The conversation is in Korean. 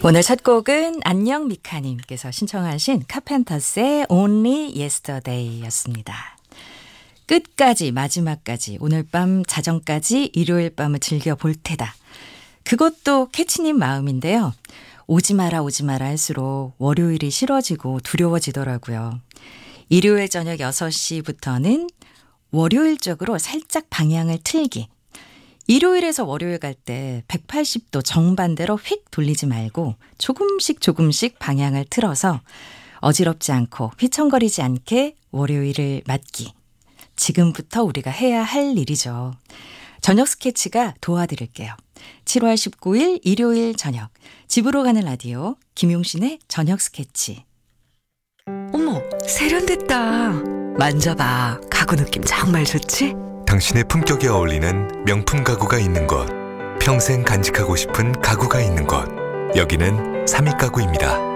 오늘 첫 곡은 안녕 미카님께서 신청하신 카펜터스의 Only Yesterday였습니다. 끝까지 마지막까지 오늘 밤 자정까지 일요일 밤을 즐겨볼 테다. 그것도 캐치님 마음인데요. 오지 마라 할수록 월요일이 싫어지고 두려워지더라고요. 일요일 저녁 6시부터는 월요일적으로 살짝 방향을 틀기. 일요일에서 월요일 갈 때 180도 정반대로 휙 돌리지 말고 조금씩 방향을 틀어서 어지럽지 않고 휘청거리지 않게 월요일을 맞기. 지금부터 우리가 해야 할 일이죠. 저녁 스케치가 도와드릴게요. 7월 19일 일요일 저녁 집으로 가는 라디오 김용신의 저녁 스케치. 어머, 세련됐다. 만져봐. 가구 느낌 정말 좋지? 당신의 품격에 어울리는 명품 가구가 있는 곳, 평생 간직하고 싶은 가구가 있는 곳, 여기는 삼익가구입니다.